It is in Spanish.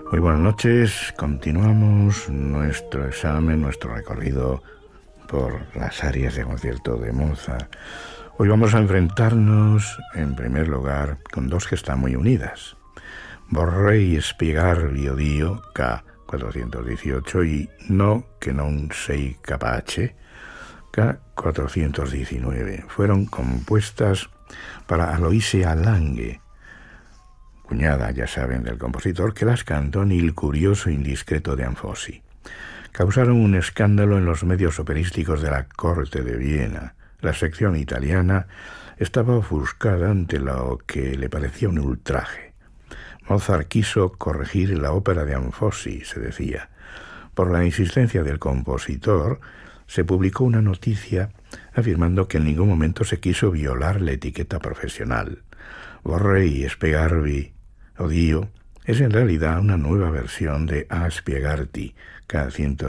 Muy buenas noches, continuamos nuestro examen, nuestro recorrido por las áreas de concierto de Mozart. Hoy vamos a enfrentarnos, en primer lugar, con dos que están muy unidas. Vorrei spiegarvi Dio, K418, y No che non sei capace, K419. Fueron compuestas para Aloysia Lange, cuñada, ya saben, del compositor, que las cantó en Il curioso indiscreto de Anfossi. Causaron un escándalo en los medios operísticos de la corte de Viena. La sección italiana estaba ofuscada ante lo que le parecía un ultraje. Mozart quiso corregir la ópera de Anfossi, se decía. Por la insistencia del compositor, se publicó una noticia afirmando que en ningún momento se quiso violar la etiqueta profesional. Vorrei spiegarvi Dio es en realidad una nueva versión de A spiegarti, K100.